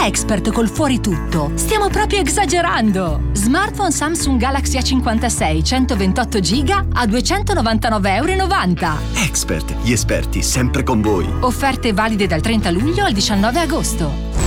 Expert col fuori tutto. Stiamo proprio esagerando! Smartphone Samsung Galaxy A56 128 GB a €299,90. Expert, gli esperti sempre con voi. Offerte valide dal 30 luglio al 19 agosto.